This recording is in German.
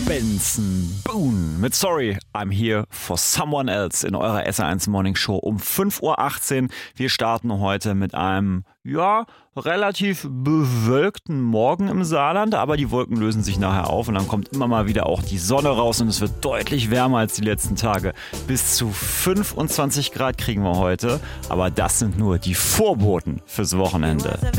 Benson Boone mit Sorry, I'm Here for Someone Else in eurer SR1 Morning Show um 5:18 Uhr. Wir starten heute mit einem, relativ bewölkten Morgen im Saarland, aber die Wolken lösen sich nachher auf und dann kommt immer mal wieder auch die Sonne raus und es wird deutlich wärmer als die letzten Tage. Bis zu 25 Grad kriegen wir heute, aber das sind nur die Vorboten fürs Wochenende.